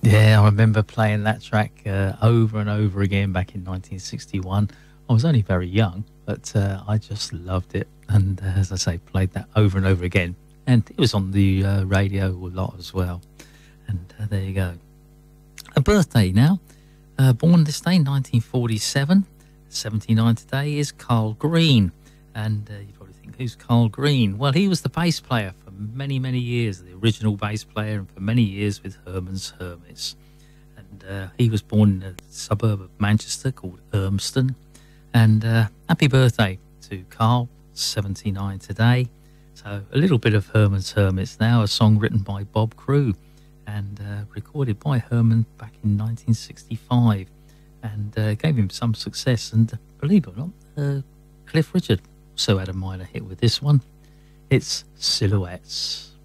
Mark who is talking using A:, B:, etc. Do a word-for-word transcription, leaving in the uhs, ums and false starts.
A: Yeah, I remember playing that track uh, over and over again back in nineteen sixty-one. I was only very young, but uh, I just loved it. And uh, as I say, played that over and over again. And it was on the uh, radio a lot as well. And uh, there you go. A birthday now. Uh, born this day, nineteen forty-seven. seventy-nine today is Carl Green. And uh, you probably think, who's Carl Green? Well, he was the bass player for many, many years, the original bass player, and for many years with Herman's Hermits. And uh, he was born in a suburb of Manchester called Urmston. And uh, happy birthday to Carl, seventy-nine today. So a little bit of Herman's Hermits now, a song written by Bob Crew and uh, recorded by Herman back in nineteen sixty-five, and uh, gave him some success. And uh, believe it or not, uh, Cliff Richard also had a minor hit with this one. It's Silhouettes.